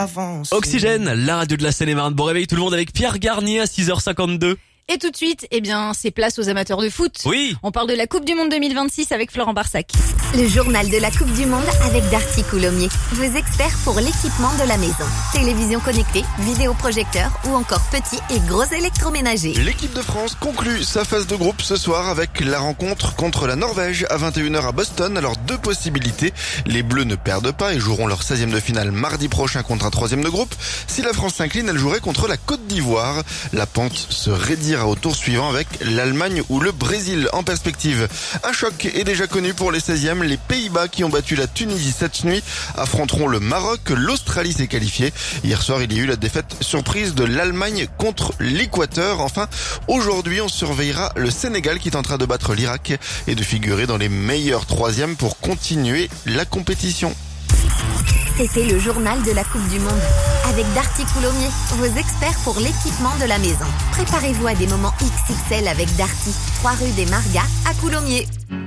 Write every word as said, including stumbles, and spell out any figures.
Oxygène, la radio de la Seine-et-Marne. Bon réveil tout le monde avec Pierre Garnier à six heures cinquante-deux. Et tout de suite, eh bien, c'est place aux amateurs de foot. Oui. On parle de la Coupe du Monde deux mille vingt-six avec Florent Barsac. Le journal de la Coupe du Monde avec Darty Coulommiers, vos experts pour l'équipement de la maison. Télévision connectée, vidéoprojecteur ou encore petits et gros électroménagers. L'équipe de France conclut sa phase de groupe ce soir avec la rencontre contre la Norvège à vingt et une heures à Boston. Alors deux possibilités, les Bleus ne perdent pas et joueront leur seizième de finale mardi prochain contre un troisième de groupe. Si la France s'incline, elle jouerait contre la Côte d'Ivoire. La pente se raidira au tour suivant avec l'Allemagne ou le Brésil en perspective. Un choc est déjà connu pour les seizièmes. Les Pays-Bas qui ont battu la Tunisie cette nuit affronteront le Maroc. L'Australie s'est qualifiée. Hier soir, il y a eu la défaite surprise de l'Allemagne contre l'Équateur. Enfin, aujourd'hui, on surveillera le Sénégal qui tentera de battre l'Irak et de figurer dans les meilleurs troisièmes pour continuer la compétition. C'était le journal de la Coupe du Monde avec Darty Coulommiers, vos experts pour l'équipement de la maison. Préparez-vous à des moments X X L avec Darty, trois rue des Margas à Coulommiers.